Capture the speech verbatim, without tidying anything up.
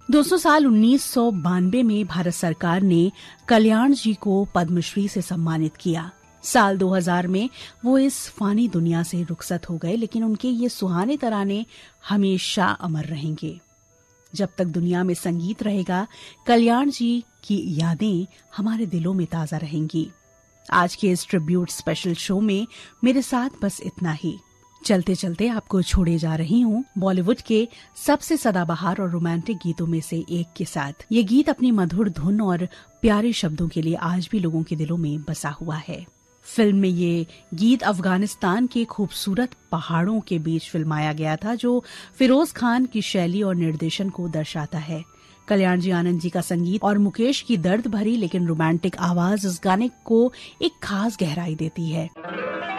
दोस्तों, साल उन्नीस सौ बानवे में भारत सरकार ने कल्याण जी को पद्मश्री से सम्मानित किया। साल दो हज़ार में वो इस फानी दुनिया से रुखसत हो गए, लेकिन उनके ये सुहाने तराने हमेशा अमर रहेंगे। जब तक दुनिया में संगीत रहेगा, कल्याण जी की यादें हमारे दिलों में ताजा रहेंगी। आज के इस ट्रिब्यूट स्पेशल शो में मेरे साथ बस इतना ही। चलते चलते आपको छोड़े जा रही हूँ बॉलीवुड के सबसे सदाबहार और रोमांटिक गीतों में से एक के साथ। ये गीत अपनी मधुर धुन और प्यारे शब्दों के लिए आज भी लोगों के दिलों में बसा हुआ है। फिल्म में ये गीत अफगानिस्तान के खूबसूरत पहाड़ों के बीच फिल्माया गया था, जो फिरोज खान की शैली और निर्देशन को दर्शाता है। कल्याण जी आनंद जी का संगीत और मुकेश की दर्द भरी लेकिन रोमांटिक आवाज इस गाने को एक खास गहराई देती है।